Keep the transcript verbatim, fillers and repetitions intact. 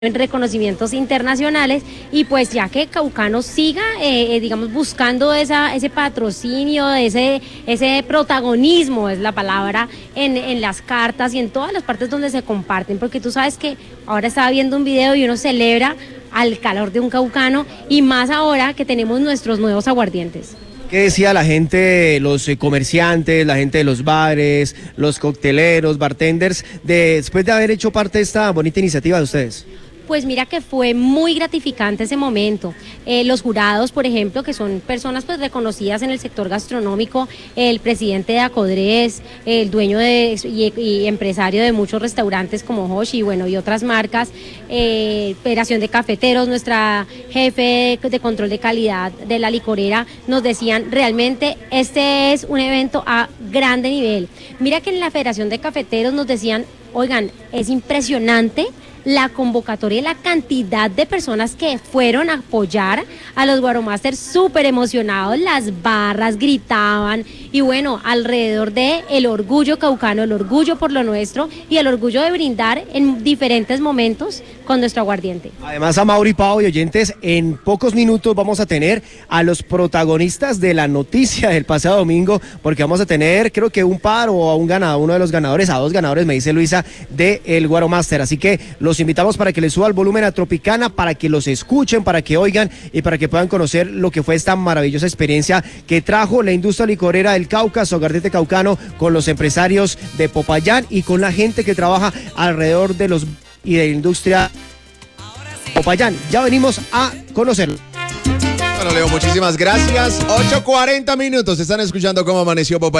en reconocimientos internacionales y pues ya que Caucano siga eh, digamos buscando esa, ese patrocinio, ese, ese protagonismo es la palabra en, en las cartas y en todas las partes donde se comparten, porque tú sabes que ahora estaba viendo un video y uno celebra al calor de un caucano y más ahora que tenemos nuestros nuevos aguardientes. ¿Qué decía la gente, los comerciantes, la gente de los bares, los cocteleros, bartenders, de, después de haber hecho parte de esta bonita iniciativa de ustedes? Pues mira que fue muy gratificante ese momento. Eh, los jurados, por ejemplo, que son personas pues reconocidas en el sector gastronómico, el presidente de Acodres, el dueño de, y, y empresario de muchos restaurantes como Hoshi y bueno, y otras marcas, eh, Federación de Cafeteros, nuestra jefe de control de calidad de la licorera, nos decían realmente este es un evento a grande nivel. Mira que en la Federación de Cafeteros nos decían, oigan, es impresionante la convocatoria y la cantidad de personas que fueron a apoyar a los Guaro Masters, súper emocionados, las barras gritaban y bueno, alrededor de el orgullo caucano, el orgullo por lo nuestro y el orgullo de brindar en diferentes momentos con nuestro aguardiente. Además, a Mauri, Pau y oyentes, en pocos minutos vamos a tener a los protagonistas de la noticia del pasado domingo, porque vamos a tener creo que un par o a un ganador, uno de los ganadores, a dos ganadores, me dice Luisa, de el Guaro Master, así que los invitamos para que les suba el volumen a Tropicana, para que los escuchen, para que oigan y para que puedan conocer lo que fue esta maravillosa experiencia que trajo la industria licorera del Cauca, su aguardiente caucano, con los empresarios de Popayán y con la gente que trabaja alrededor de los y de la industria Popayán. Ya venimos a conocerlo. Bueno, Leo, muchísimas gracias. ocho cuarenta minutos, están escuchando Cómo Amaneció Popayán.